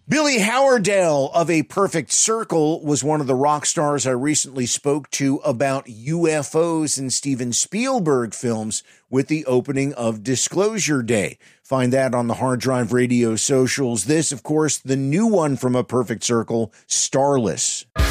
Billy Howerdale of A Perfect Circle was one of the rock stars I recently spoke to about UFOs in Steven Spielberg films with the opening of Disclosure Day. Find that on the Hard Drive Radio socials. This, of course, the new one from A Perfect Circle, Starless.